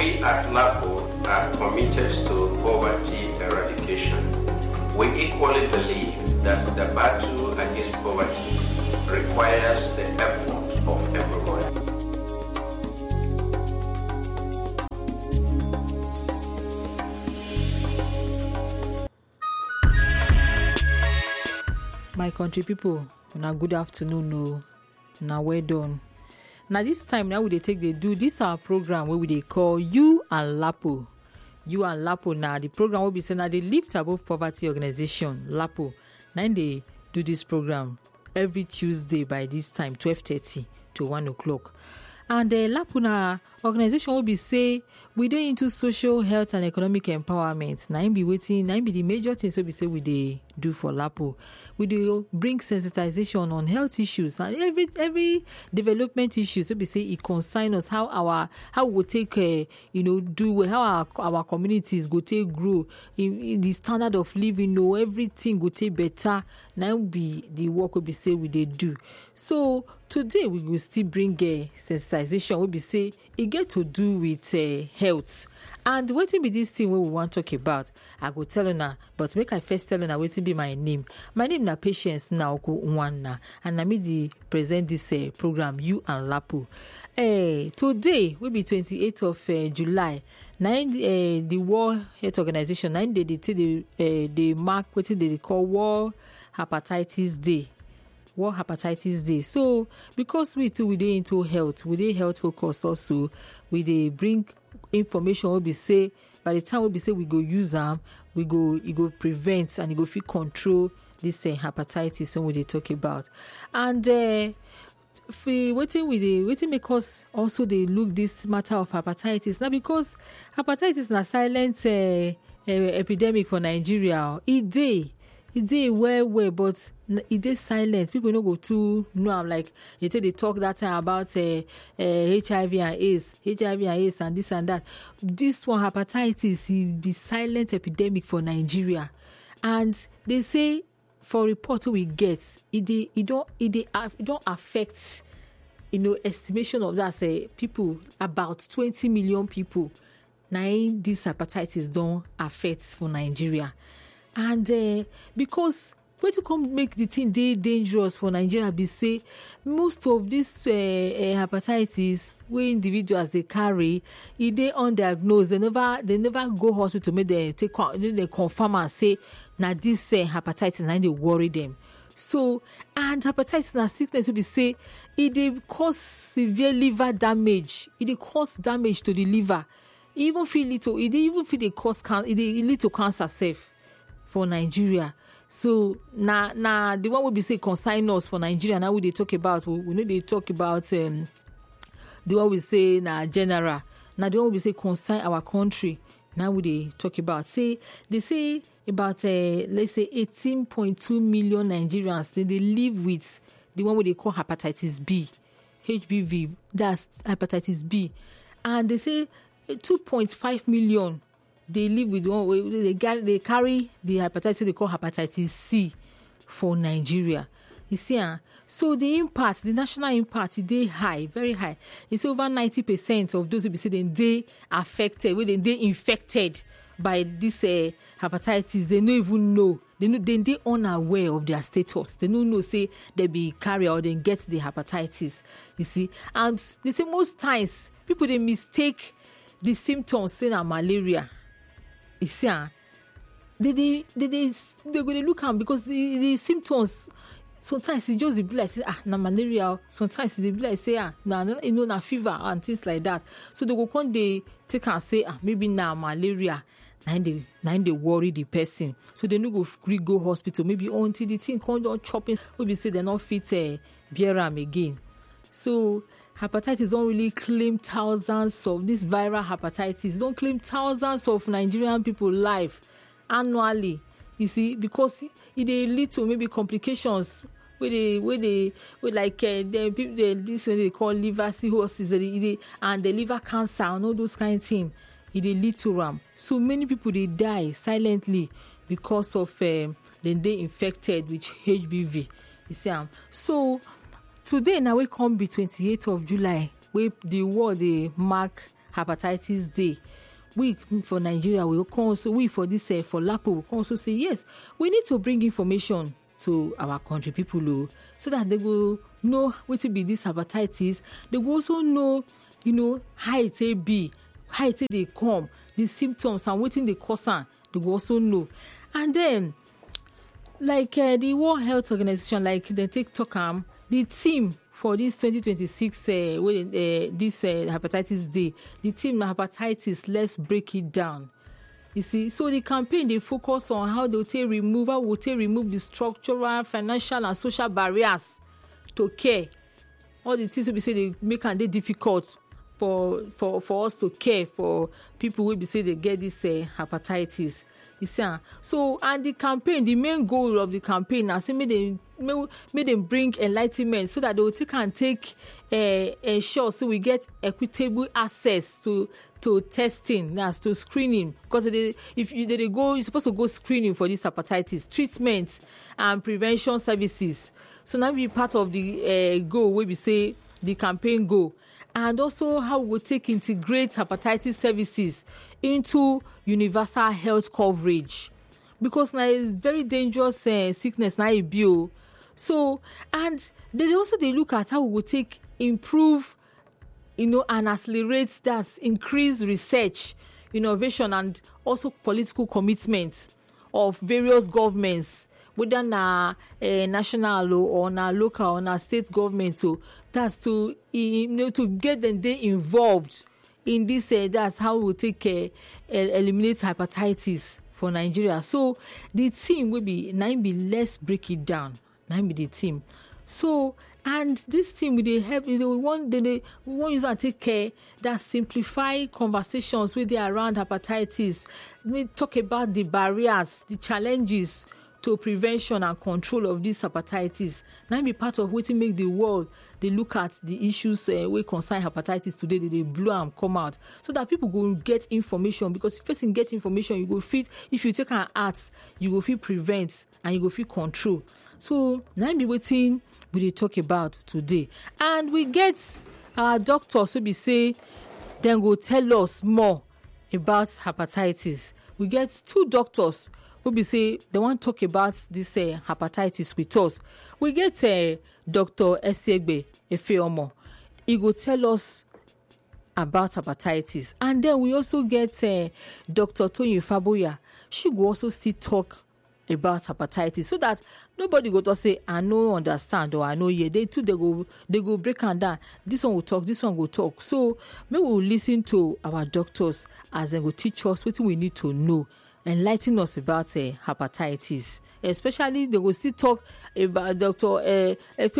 We at LAPO are committed to poverty eradication. We equally believe that the battle against poverty requires the effort of everyone. My country people, una good afternoon, na well done. Now this time now we dey take dey do this our program where we dey call You and Lapo. You and Lapo now the program will be saying na the Lift Above Poverty organization Lapo. Now they do this program every Tuesday by this time 12:30 to 1 o'clock. And the Lapo na organization will be say we dey into social health and economic empowerment. Now be waiting. Now be the major things we say we dey do for Lapo. We do bring sensitization on health issues and every development issues. So we say it concern us how we take do how our communities go take grow in the standard of living. Everything go take better. Now be the work we say we dey do. So today we will still bring sensitization. We be say it get to do with health. And wetin be this thing wey we want talk about? I go tell una, but make I first tell una wetin be my name. My name na Patience Naoko Nwanna, and I me present this program You and Lapo. Today will be 28th of July. The World Health Organization they mark wetin they call World Hepatitis Day. World Hepatitis Day. So because we dey into health, we dey health focus also. We dey bring information will be say by the time we say we go use them, it go prevent and it go fit control this hepatitis when we dey talk about. And waiting make us also they look this matter of hepatitis now, because hepatitis na silent epidemic for Nigeria. It dey well, but it is silent. People no go too know. I'm like they talk that time about HIV and AIDS and this and that. This one hepatitis is the silent epidemic for Nigeria, and they say for report we get it don't affect estimation of that people about 20 million people. Now this hepatitis don't affect for Nigeria. And because when to come make the thing dangerous for Nigeria, be say most of this hepatitis where individuals they carry, if they undiagnosed, they never go hospital, make they confirm and say now this hepatitis and they worry them. So, and hepatitis na sickness will be say it cause severe liver damage. It cause damage to the liver. Even feel little. It even feel they cause cancer. It lead to cancer safe for Nigeria. So now the one will be say consign us for Nigeria. Now we they talk about we know they talk about the one we say na general. Now the one we say consign our country. Now we they talk about they say about let's say 18.2 million Nigerians they live with the one they call hepatitis B, HBV. That's hepatitis B, and they say 2.5 million. They live with one. They carry the hepatitis they call hepatitis C for Nigeria. You see, so the impact, the national impact, they high, very high. It's over 90% of those who be saying they affected, when they infected by this hepatitis, they don't even know. They unaware of their status. They don't know say they be carrier or they get the hepatitis. You see, and they say most times people they mistake the symptoms saying malaria. You see, they go to look at because the symptoms sometimes it just be like say na malaria. Sometimes they be like say na fever and things like that. So they go come they take and say maybe na malaria. Now they worry the person. So they no go hospital. Maybe until the thing come down chopping. We be say they not fit bear am again. So hepatitis don't really claim thousands of this viral hepatitis. Don't claim thousands of Nigerian people life annually. You see, because it lead to maybe complications where they this they call liver cirrhosis and the liver cancer and all those kind of things. It lead to RAM. So many people they die silently because of they infected with HBV. You see, so today now we come be 28th of July where the world they mark Hepatitis Day, we for Nigeria, we for this for LAPO, we can also say yes, we need to bring information to our country people, so that they will know what it be this hepatitis. They will also know, how it be, how it they come, the symptoms and what they cause. They will also know. And then, like the World Health Organization, like the TikTok, the team for this 2026 this hepatitis day, the team hepatitis, let's break it down. You see, so the campaign, they focus on how they will remove the structural, financial and social barriers to care. All the things we say they make it difficult for us to care for people who be say they get this hepatitis. You see, so and the campaign, the main goal of the campaign, I say, made them bring enlightenment so that they will take ensure so we get equitable access to testing, that's to screening, because you're supposed to go screening for this hepatitis, treatment and prevention services. So now be part of the goal where we say the campaign goal. And also how we integrate hepatitis services into universal health coverage, because now it's very dangerous sickness now a bio. So and they look at how we will improve, and accelerate that increase research, innovation, and also political commitment of various governments, whether na national or na local or na state government. So that's to to get them involved in this. That's how we will eliminate hepatitis for Nigeria. So the team will be let's break it down. Be the team. So and this team will help. We want use and take care that simplify conversations with around hepatitis. We talk about the barriers, the challenges to prevention and control of this hepatitis. Now be part of what to make the world they look at the issues we concern hepatitis today. They blow and come out so that people go get information. Because if person get information, you go fit. If you take an act, you go fit prevent and you go fit control. So now be waiting we talk about today, and we get our doctors who be say then go tell us more about hepatitis. We get two doctors who be say they want to talk about this hepatitis with us. We get Dr. Esiegbe Efeomo. He go tell us about hepatitis, and then we also get Dr. Tony Faboya. She go also still talk about hepatitis, so that nobody go to say I no understand or I know they go break and down. This one will talk, this one will talk. So maybe we'll listen to our doctors as they will teach us what we need to know, enlighten us about hepatitis. Especially they will still talk about Dr.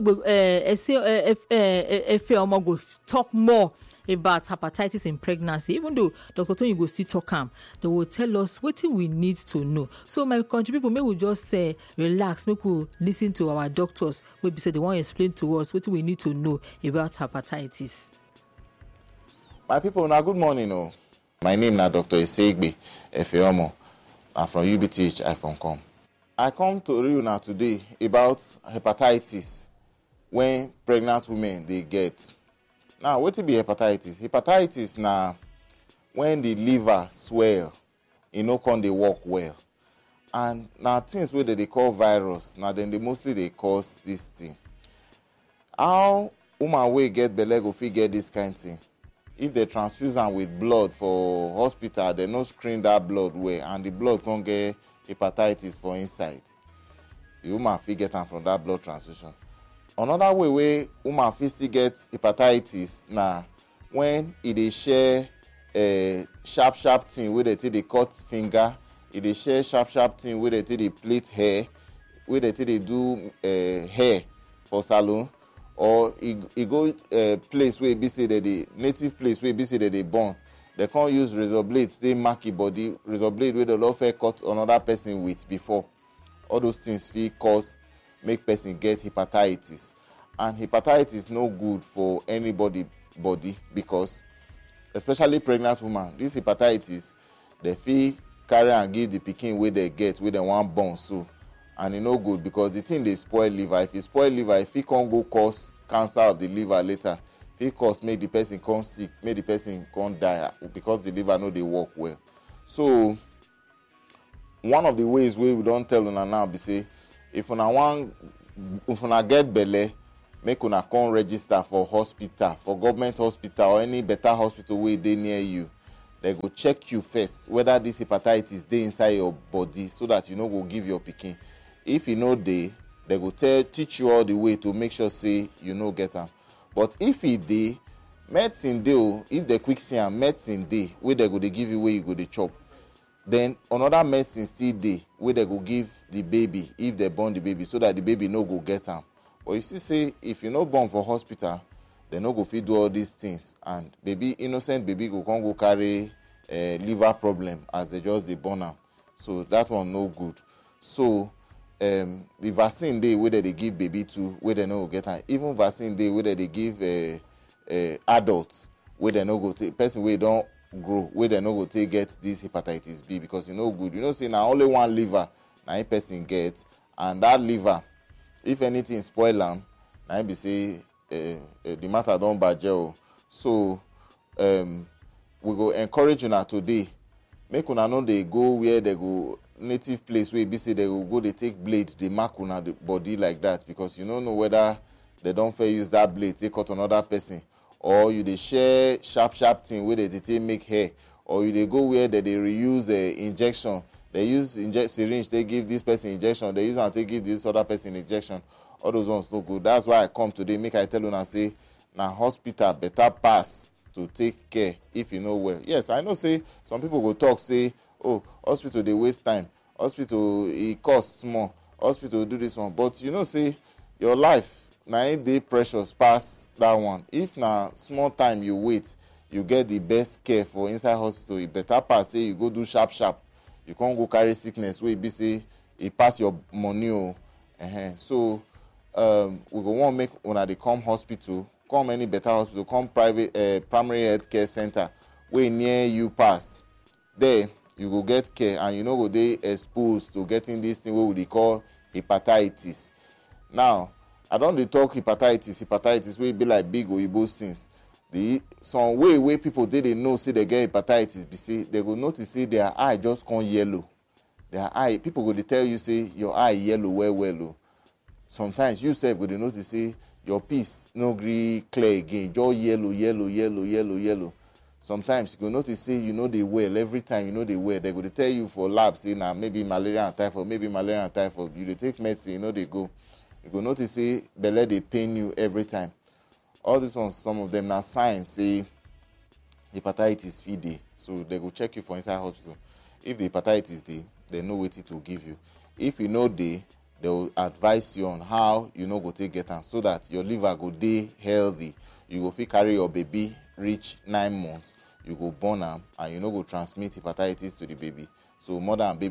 Efeomo go talk more about hepatitis in pregnancy. Even though Dr. Tony will still talk, they will tell us what we need to know. So my country people, may we just relax, make we listen to our doctors. We say they want to explain to us what we need to know about hepatitis. My people, now good morning. My name is Dr. Esiegbe Efeomo. I'm from UBTH IFONCOM. I come to you now today about hepatitis when pregnant women they get. Now, what be hepatitis? Hepatitis now when the liver swell, can they work well. And now things where they call virus, now then they cause this thing. How woman will get belle go fit get this kind of thing? If they transfuse them with blood for hospital, they no screen that blood well, and the blood can't get hepatitis for inside. The woman fit get them from that blood transfusion. Another way woman fit still get hepatitis now when they share a sharp thing where they cut finger, they share sharp thing where they plait hair, where they do hair for salon, or it go place where be say that the native place where be say that they born. They can't use razor blades, they mark your body, razor blade where the lawfare cut another person with before. All those things make person get hepatitis. And hepatitis is no good for anybody body, because especially pregnant women, this hepatitis, they feel carry and give the pikin where they get, where they want born so. And it's no good because the thing they spoil liver. If it spoil liver, if it can't go cause cancer of the liver later, fit cause make the person come sick, make the person come die because the liver no dey work well. So one of the ways wey we don tell una now be say if una get belle, make una come register for hospital, for government hospital or any better hospital wey dey near you. They go check you first whether this hepatitis dey inside your body so that you no go give your pikin. If e no dey, they go teach you all the way to make sure say you no get am. But if e dey, medicine dey o. If they quick see am, medicine dey wey they go dey give you wey you go dey chop. Then another medicine still dey wey they go give the baby if they born the baby so that the baby no go get am. But you see say if you no born for hospital, they no go fit do all these things, and baby, innocent baby, go come go carry liver problem as they just dey born am. So that one no good. So the vaccine dey wey they give baby to wey they no go get am. Even vaccine dey wey they give adults wey they no go take, person wey don grow wey they no go take get this hepatitis B because e no good. You know say na only one liver na a person get, and that liver, if anything spoil am, na be say the matter don baje o. So we go encourage una today, make una no dey go where they go native place wey be say they go dey take blade dey mark una the body like that, because you no know whether they don fair use that blade take cut another person, or you dey share sharp thing wey they take make hair, or you dey go where they reuse injection. They use syringe, they give this person injection, they use am take give this other person injection. All those ones no good. That's why I come today, make I tell una say na hospital better pass to take care if you know well. Yes, I know say some people go talk say, oh, hospital they waste time, hospital it costs more, hospital do this one. But you know say your life na it dey precious pass that one. If na small time you wait, you get the best care for inside hospital. It better pass say you go do sharp. You can't go carry sickness wey be say it pass your money o. So we go want make una dey come hospital, come any better hospital, come private primary health care center wey near you pass. There you go get care and you no go dey exposed to getting this thing wey we dey call hepatitis. Now I don dey talk hepatitis wey be like big oyibo things. Some way people dey know say they get hepatitis be say they go notice say their eye just come yellow. Their eye, people go dey tell you say your eye yellow well. Sometimes you sef go dey notice say your piece no gree clear again, just yellow. Sometimes you go notice say you know dey well. Every time you know dey well, they go dey tell you for lab say na maybe malaria and typhoid. You dey take medicine, you know dey go. You go notice say belle dey pain you every time. All these ones, some of them na signs say hepatitis fit dey. So they go check you for inside hospital. If the hepatitis dey, they know wetin to give you. If you no dey, they will advise you on how you no go take get am so that your liver go dey healthy. You go fit carry your baby reach 9 months. You go born am and you no go transmit hepatitis to the baby. So mother and baby